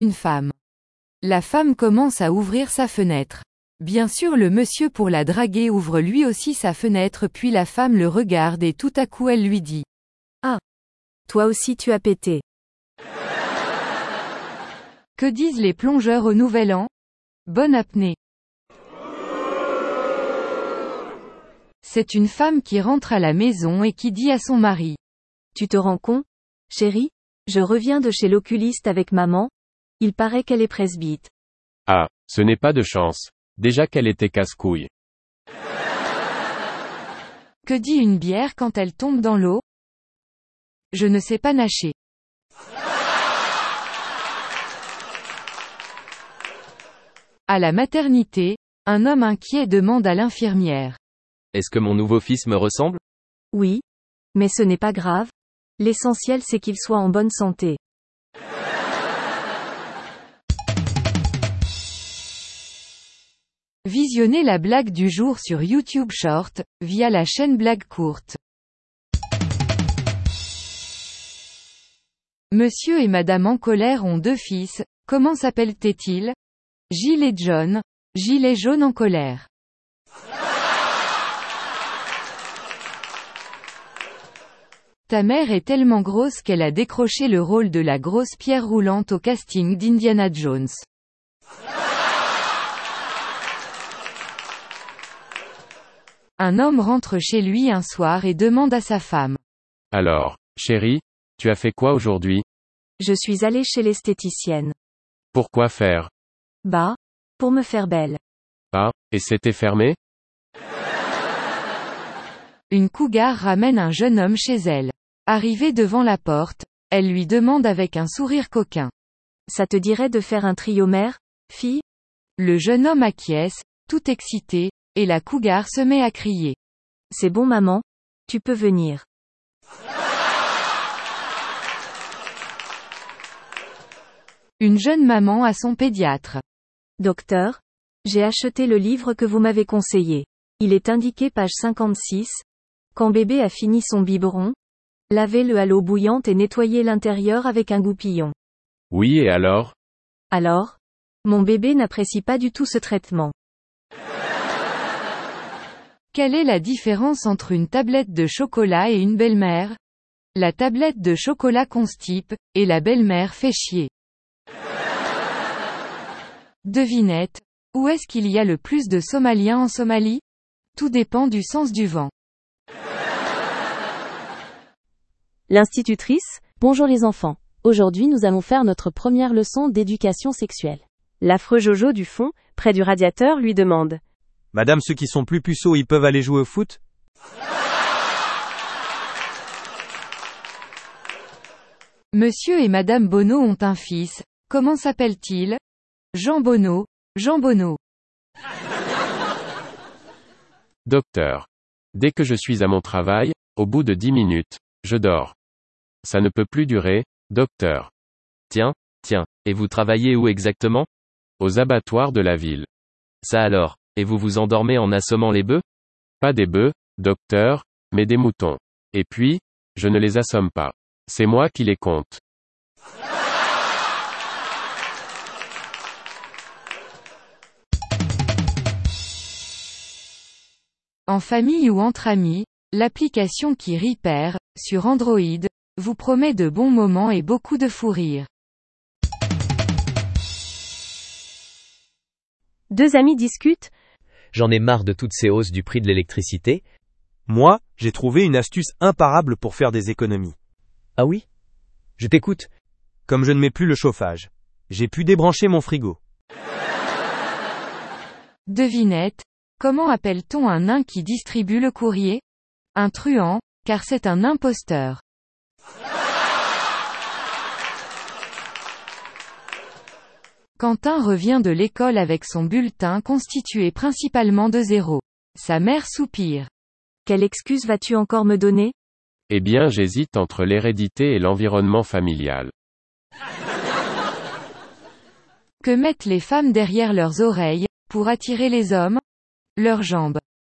Une femme. La femme commence à ouvrir sa fenêtre. Bien sûr, le monsieur pour la draguer ouvre lui aussi sa fenêtre, puis la femme le regarde et tout à coup elle lui dit: Ah! Toi aussi tu as pété. Que disent les plongeurs au Nouvel An? Bonne apnée. C'est une femme qui rentre à la maison et qui dit à son mari: Tu te rends compte, chérie? Je reviens de chez l'oculiste avec maman. Il paraît qu'elle est presbyte. Ah, ce n'est pas de chance. Déjà qu'elle était casse-couille. Que dit une bière quand elle tombe dans l'eau? Je ne sais pas nager. À la maternité, un homme inquiet demande à l'infirmière: Est-ce que mon nouveau fils me ressemble? Oui. Mais ce n'est pas grave. L'essentiel c'est qu'il soit en bonne santé. Visionnez la blague du jour sur YouTube Short, via la chaîne Blague Courte. Monsieur et Madame en colère ont 2 fils, comment s'appellent-ils? Gilles et John. Gilles est jaune en colère. Ta mère est tellement grosse qu'elle a décroché le rôle de la grosse pierre roulante au casting d'Indiana Jones. Un homme rentre chez lui un soir et demande à sa femme: Alors, chérie, tu as fait quoi aujourd'hui? Je suis allée chez l'esthéticienne. Pourquoi faire? Bah, pour me faire belle. Ah, et c'était fermé? Une cougar ramène un jeune homme chez elle. Arrivée devant la porte, elle lui demande avec un sourire coquin: Ça te dirait de faire un trio mère, fille? Le jeune homme acquiesce, tout excité, et la cougar se met à crier: C'est bon maman, tu peux venir. Une jeune maman à son pédiatre: Docteur, j'ai acheté le livre que vous m'avez conseillé. Il est indiqué page 56. Quand bébé a fini son biberon, lavez-le à l'eau bouillante et nettoyez l'intérieur avec un goupillon. Oui, et alors? Alors? Mon bébé n'apprécie pas du tout ce traitement. Quelle est la différence entre une tablette de chocolat et une belle-mère? La tablette de chocolat constipe, et la belle-mère fait chier. Devinette. Où est-ce qu'il y a le plus de Somaliens en Somalie? Tout dépend du sens du vent. L'institutrice: Bonjour les enfants. Aujourd'hui nous allons faire notre première leçon d'éducation sexuelle. L'affreux Jojo du fond, près du radiateur, lui demande: Madame, ceux qui sont plus puceaux, ils peuvent aller jouer au foot? Monsieur et Madame Bono ont un fils, comment s'appelle-t-il? Jean Bono. Jean Bono. Docteur. Dès que je suis à mon travail, au bout de 10 minutes, je dors. Ça ne peut plus durer, docteur. Tiens, et vous travaillez où exactement? Aux abattoirs de la ville. Ça alors, et vous vous endormez en assommant les bœufs? Pas des bœufs, docteur, mais des moutons. Et puis, je ne les assomme pas. C'est moi qui les compte. En famille ou entre amis, l'application qui rit perd, sur Android, vous promet de bons moments et beaucoup de fou rire. 2 amis discutent. J'en ai marre de toutes ces hausses du prix de l'électricité. Moi, j'ai trouvé une astuce imparable pour faire des économies. Ah oui? Je t'écoute. Comme je ne mets plus le chauffage, j'ai pu débrancher mon frigo. Devinette. Comment appelle-t-on un nain qui distribue le courrier? Un truand, car c'est un imposteur. Quentin revient de l'école avec son bulletin constitué principalement de zéros. Sa mère soupire. Quelle excuse vas-tu encore me donner? Eh bien, j'hésite entre l'hérédité et l'environnement familial. Que mettent les femmes derrière leurs oreilles, pour attirer les hommes? Leurs jambes.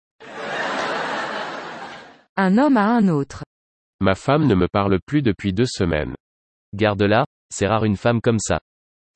Un homme à un autre. Ma femme ne me parle plus depuis 2 semaines. Garde-la, c'est rare une femme comme ça.